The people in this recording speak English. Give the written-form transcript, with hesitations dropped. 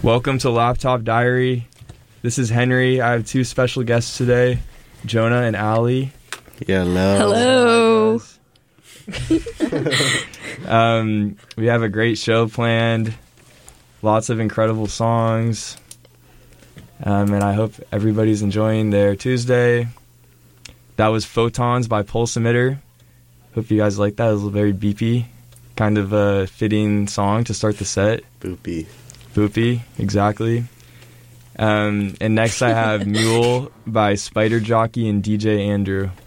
Welcome to Laptop Diary. This is Henry. I have two special guests today, Jonah and Allie. Yeah, Hello. We have a great show planned, lots of incredible songs, and I hope everybody's enjoying their Tuesday. That was Photons by Pulse Emitter. Hope you guys like that. It was a very beepy, kind of a fitting song to start the set. Boopy, exactly. And next I have Mule by Spider Jockey and DJ Andrew.